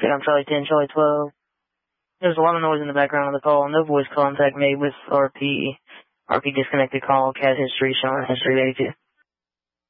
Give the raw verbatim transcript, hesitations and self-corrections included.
I'm Charlie ten, Charlie twelve. There's a lot of noise in the background of the call. No voice contact made with R P. R P disconnected call, cat history, showing history eighty-two.